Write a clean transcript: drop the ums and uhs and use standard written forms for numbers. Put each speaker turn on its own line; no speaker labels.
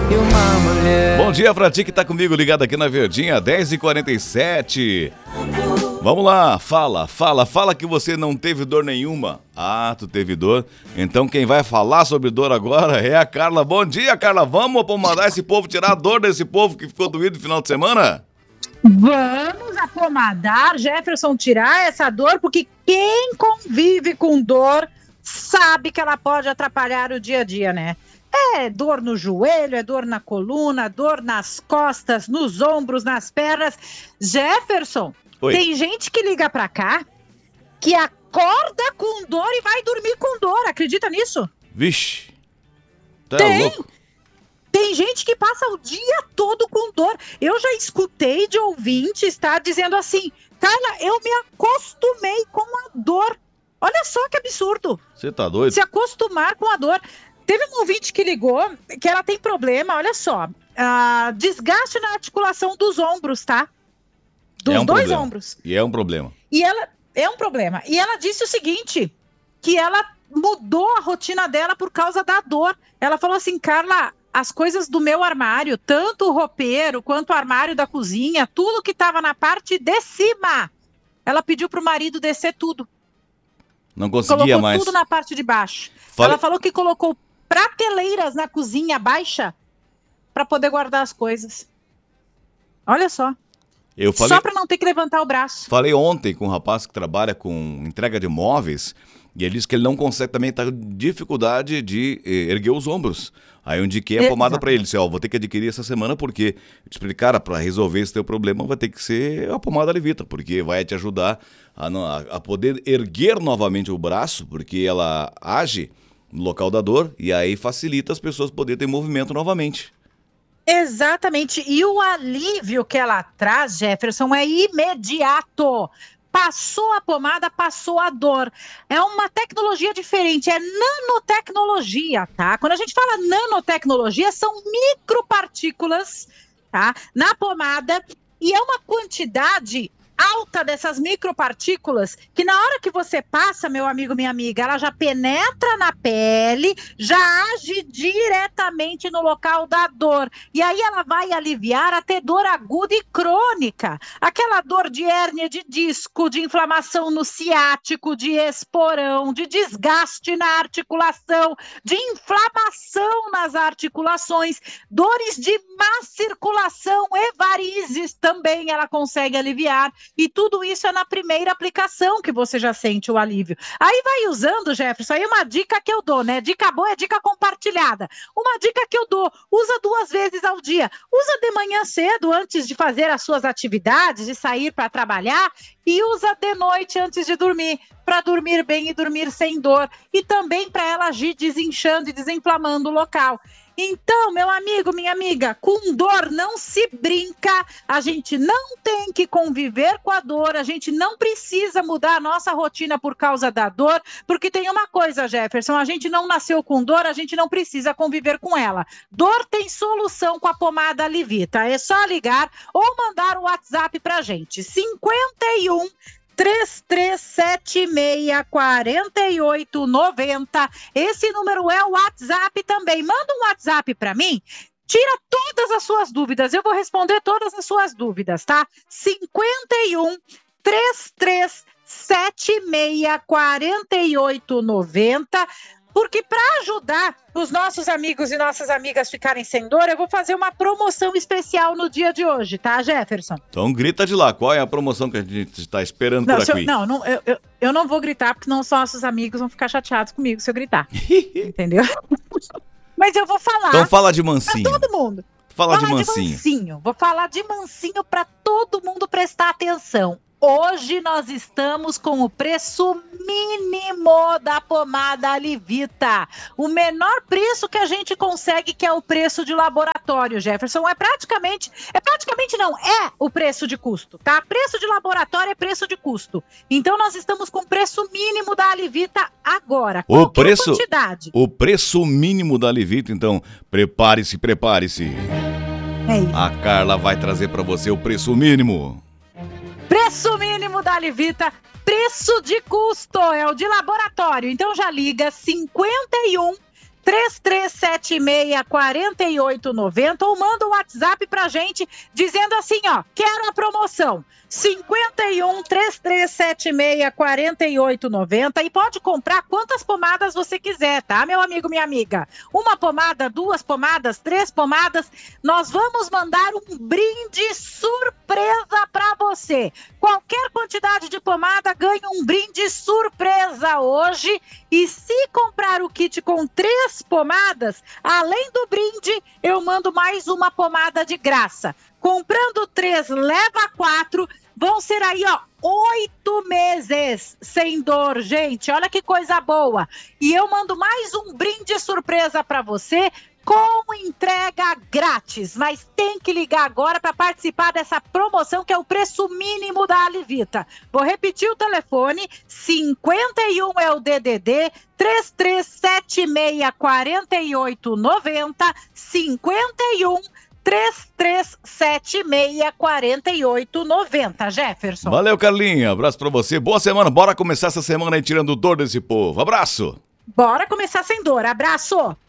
e uma mulher.
Bom dia pra ti que tá comigo ligado aqui na Verdinha, 10h47. Vamos lá, fala que você não teve dor nenhuma. Ah, tu teve dor? Então quem vai falar sobre dor agora é a Carla. Bom dia, Carla. Vamos apomar esse povo, tirar a dor desse povo que ficou doído no final de semana?
Vamos acomodar, Jefferson, tirar essa dor, porque quem convive com dor sabe que ela pode atrapalhar o dia a dia, né? É dor no joelho, é dor na coluna, dor nas costas, nos ombros, nas pernas. Jefferson,
Oi.
Tem gente que liga pra cá que acorda com dor e vai dormir com dor. Acredita nisso?
Vixe, tá louco.
Tem gente que passa o dia todo com dor. Eu já escutei de ouvintes, tá, dizendo assim: Carla, eu me acostumei com a dor. Olha só que absurdo.
Você tá doido?
Se acostumar com a dor. Teve um ouvinte que ligou que ela tem problema, olha só, desgaste na articulação dos ombros, tá? Dos dois
problema.
ombros.
E é um problema.
E ela é um problema. E ela disse o seguinte, que ela mudou a rotina dela por causa da dor. Ela falou assim: Carla, as coisas do meu armário, tanto o roupeiro quanto o armário da cozinha, tudo que estava na parte de cima, ela pediu pro marido descer tudo.
Não conseguia
Colocou
mais.
tudo na parte de baixo. Ela falou que colocou prateleiras na cozinha baixa para poder guardar as coisas. Olha só. Só para não ter que levantar o braço.
Falei ontem com um rapaz que trabalha com entrega de móveis e ele disse que ele não consegue, também tá com dificuldade de erguer os ombros. Aí eu indiquei a pomada para ele, disse: vou ter que adquirir essa semana porque, explicar, para resolver esse teu problema vai ter que ser a pomada Levita, porque vai te ajudar a poder erguer novamente o braço, porque ela age no local da dor e aí facilita as pessoas poderem ter movimento novamente.
Exatamente. E o alívio que ela traz, Jefferson, é imediato. Passou a pomada, passou a dor. É uma tecnologia diferente, é nanotecnologia, tá? Quando a gente fala nanotecnologia, são micropartículas, tá? Na pomada, e é uma quantidade alta dessas micropartículas que na hora que você passa, meu amigo, minha amiga, ela já penetra na pele, já age diretamente no local da dor. E aí ela vai aliviar até dor aguda e crônica. Aquela dor de hérnia de disco, de inflamação no ciático, de esporão, de desgaste na articulação, de inflamação nas articulações, dores de má circulação e varizes também ela consegue aliviar. E tudo isso é na primeira aplicação que você já sente o alívio. Aí vai usando, Jefferson, aí uma dica que eu dou, né? Dica boa é dica compartilhada. Uma dica que eu dou: usa 2 vezes ao dia. Usa de manhã cedo, antes de fazer as suas atividades, de sair para trabalhar, e usa de noite antes de dormir, para dormir bem e dormir sem dor. E também para ela agir desinchando e desinflamando o local. Então, meu amigo, minha amiga, com dor não se brinca, a gente não tem que conviver com a dor, a gente não precisa mudar a nossa rotina por causa da dor, porque tem uma coisa, Jefferson, a gente não nasceu com dor, a gente não precisa conviver com ela. Dor tem solução com a pomada Levita, é só ligar ou mandar um WhatsApp pra gente, 51 33764890. Esse número é o WhatsApp também. Manda um WhatsApp para mim. Tira todas as suas dúvidas. Eu vou responder todas as suas dúvidas, tá? 51 33764890. Porque para ajudar os nossos amigos e nossas amigas ficarem sem dor, eu vou fazer uma promoção especial no dia de hoje, tá, Jefferson?
Então grita de lá, qual é a promoção que a gente está esperando por aqui?
Eu não vou gritar, porque não os nossos amigos vão ficar chateados comigo se eu gritar. Entendeu? Mas eu vou falar.
Então fala de mansinho.
Pra todo mundo.
Fala de mansinho.
Vou falar de mansinho para todo mundo prestar atenção. Hoje nós estamos com o preço mínimo da pomada Levita. O menor preço que a gente consegue, que é o preço de laboratório, Jefferson. É o preço de custo, tá? Preço de laboratório é preço de custo. Então nós estamos com o preço mínimo da Levita agora. Quantidade.
O preço mínimo da Levita, então prepare-se. A Carla vai trazer para você o preço mínimo.
Preço mínimo da Levita, preço de custo, é o de laboratório. Então já liga 51 3376-4890 ou manda um WhatsApp pra gente dizendo assim, ó, quero a promoção. 51-3376-4890 e pode comprar quantas pomadas você quiser, tá, meu amigo, minha amiga? Uma pomada, 2 pomadas, 3 pomadas, nós vamos mandar um brinde surpresa para você. Qualquer quantidade de pomada ganha um brinde surpresa hoje e se comprar o kit com 3 pomadas, além do brinde, eu mando mais uma pomada de graça. Comprando 3, leva 4, vão ser aí, ó, 8 meses sem dor, gente. Olha que coisa boa. E eu mando mais um brinde surpresa para você com entrega grátis. Mas tem que ligar agora para participar dessa promoção que é o preço mínimo da Alivita. Vou repetir o telefone, 51 é o DDD 3376-4890, 51 3376-4890, Jefferson.
Valeu, Carlinha. Abraço pra você. Boa semana. Bora começar essa semana aí tirando dor desse povo. Abraço.
Bora começar sem dor. Abraço.